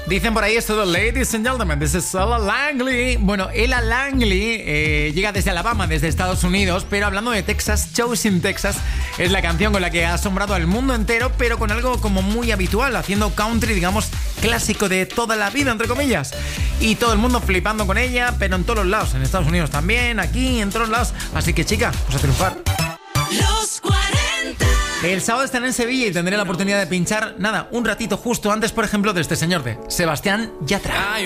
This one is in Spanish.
Dicen por ahí esto de Ladies and Gentlemen, this is Ella Langley. Bueno, Ella Langley llega desde Alabama, desde Estados Unidos, pero hablando de Texas, Choosing Texas es la canción con la que ha asombrado al mundo entero, pero con algo como muy habitual, haciendo country, digamos, clásico de toda la vida, entre comillas. Y todo el mundo flipando con ella, pero en todos los lados, en Estados Unidos también, aquí, en todos lados. Así que, chica, pues a triunfar. Los 40. El sábado estaré en Sevilla y tendré la oportunidad de pinchar, nada, un ratito justo antes, por ejemplo, de este señor, de Sebastián Yatra.